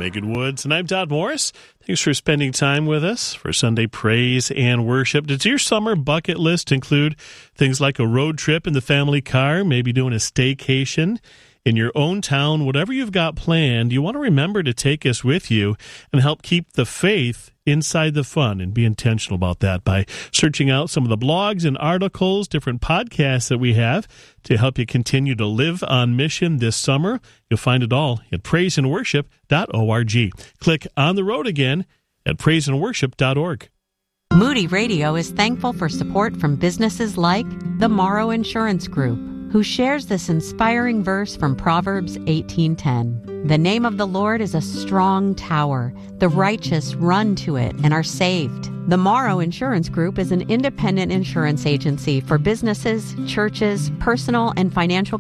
Megan Woods, and I'm Todd Morris. Thanks for spending time with us for Sunday Praise and Worship. Does your summer bucket list include things like a road trip in the family car, maybe doing a staycation in your own town? Whatever you've got planned, you want to remember to take us with you and help keep the faith inside the fun, and be intentional about that by searching out some of the blogs and articles, different podcasts that we have to help you continue to live on mission this summer. You'll find it all at praiseandworship.org. Click On the Road again at praiseandworship.org. Moody Radio is thankful for support from businesses like the Morrow Insurance Group, who shares this inspiring verse from Proverbs 18:10. The name of the Lord is a strong tower. The righteous run to it and are saved. The Morrow Insurance Group is an independent insurance agency for businesses, churches, personal and financial